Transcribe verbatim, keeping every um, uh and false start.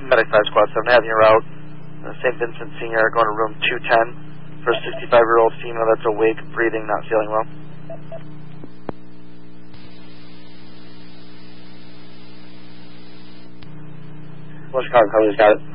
Medic five Squad seven, having your route. Uh, Saint Vincent Senior going to room two ten for a sixty-five-year-old female that's awake, breathing, not feeling well. What's Chicago, Colors, got it.